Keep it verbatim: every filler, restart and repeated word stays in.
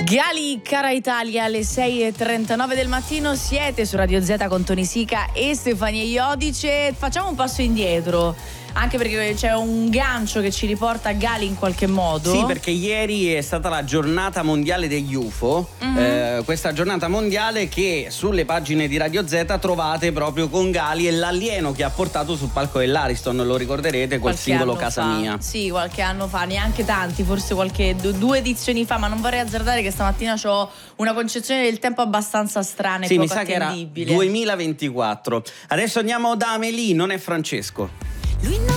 Gali, cara Italia, alle sei e trentanove del mattino siete su Radio Z con Tony Sica e Stefania Iodice. Facciamo un passo indietro, anche perché c'è un gancio che ci riporta a Gali in qualche modo. Sì, perché ieri è stata la giornata mondiale degli U F O, mm-hmm. eh, questa giornata mondiale che sulle pagine di Radio Z trovate proprio con Gali e l'alieno che ha portato sul palco dell'Ariston, lo ricorderete, col qualche singolo Casa fa. Mia. Sì, qualche anno fa, neanche tanti, forse qualche due edizioni fa, ma non vorrei azzardare che stamattina ho una concezione del tempo abbastanza strana e sì, poco mi sa attendibile. che era duemilaventiquattro. Adesso andiamo da Amélie, non è Francesco. Lui non